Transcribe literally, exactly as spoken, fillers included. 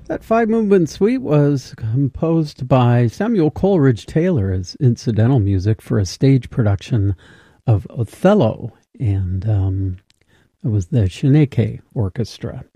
That five-movement suite was composed by Samuel Coleridge Taylor as incidental music for a stage production of Othello, and um, it was the Shaneke Orchestra.